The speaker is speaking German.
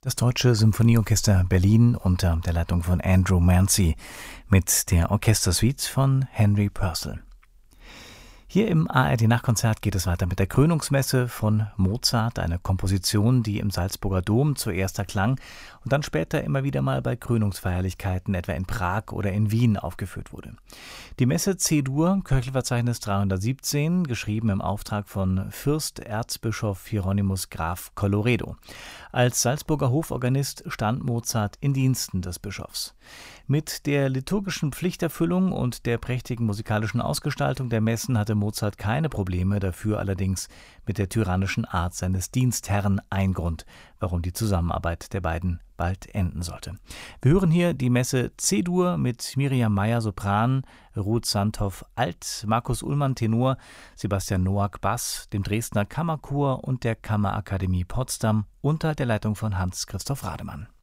Das Deutsche Symphonieorchester Berlin unter der Leitung von Andrew Mancy mit der Orchestersuite von Henry Purcell. Hier im ARD-Nachkonzert geht es weiter mit der Krönungsmesse von Mozart, eine Komposition, die im Salzburger Dom zuerst erklang und dann später immer wieder mal bei Krönungsfeierlichkeiten, etwa in Prag oder in Wien, aufgeführt wurde. Die Messe C-Dur, Köchelverzeichnis 317, geschrieben im Auftrag von Fürst Erzbischof Hieronymus Graf Colloredo. Als Salzburger Hoforganist stand Mozart in Diensten des Bischofs. Mit der liturgischen Pflichterfüllung und der prächtigen musikalischen Ausgestaltung der Messen hatte Mozart keine Probleme, dafür allerdings mit der tyrannischen Art seines Dienstherrn ein Grund, warum die Zusammenarbeit der beiden bald enden sollte. Wir hören hier die Messe C-Dur mit Miriam Meyer Sopran, Ruth Sandhoff Alt, Markus Ullmann Tenor, Sebastian Noack Bass, dem Dresdner Kammerchor und der Kammerakademie Potsdam unter der Leitung von Hans-Christoph Rademann.